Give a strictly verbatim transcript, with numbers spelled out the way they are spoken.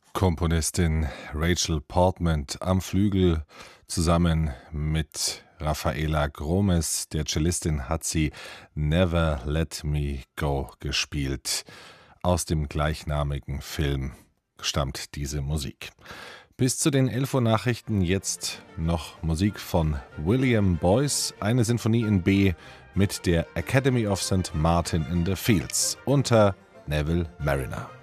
Komponistin Rachel Portman am Flügel zusammen mit Rafaela Gromes, der Cellistin, hat sie Never Let Me Go gespielt. Aus dem gleichnamigen Film stammt diese Musik. Bis zu den elf Uhr Nachrichten jetzt noch Musik von William Boyce, eine Sinfonie in B mit der Academy of Saint Martin in the Fields unter Neville Marriner.